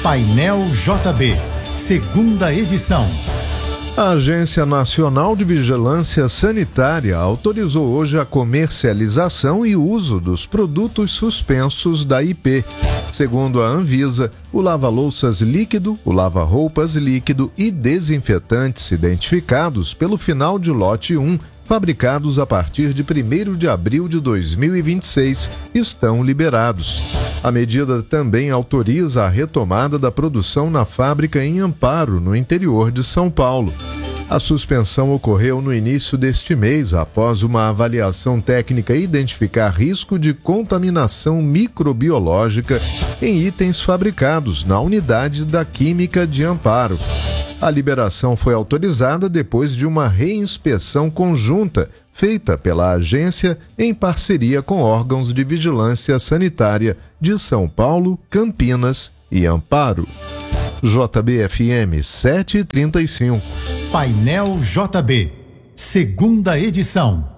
Painel JB, segunda edição. A Agência Nacional de Vigilância Sanitária autorizou hoje a comercialização e uso dos produtos suspensos da IP. Segundo a Anvisa, o lava-louças líquido, o lava-roupas líquido e desinfetantes identificados pelo final de lote 1, fabricados a partir de 1º de abril de 2026, estão liberados. A medida também autoriza a retomada da produção na fábrica em Amparo, no interior de São Paulo. A suspensão ocorreu no início deste mês, após uma avaliação técnica identificar risco de contaminação microbiológica em itens fabricados na unidade da Química de Amparo. A liberação foi autorizada depois de uma reinspeção conjunta feita pela agência em parceria com órgãos de vigilância sanitária de São Paulo, Campinas e Amparo. JBFM 735. Painel JB, segunda edição.